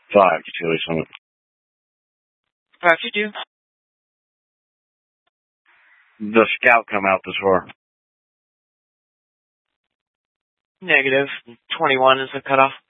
5, utility summit. 522. The scout come out this far. Negative. 21 is the cutoff.